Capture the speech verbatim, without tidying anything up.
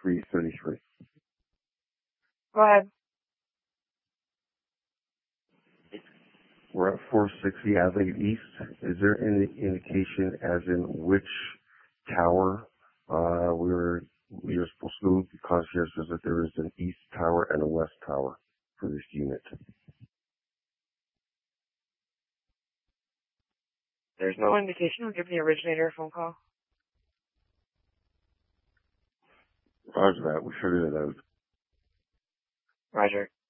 three thirty-three. Go ahead. We're at four sixty Avenue East. Is there any indication as in which tower uh, we were we were supposed to move? The concierge says that there is an east tower and a west tower for this unit. There's no indication. I'll give the originator a phone call. Roger that. We figured it out. Roger.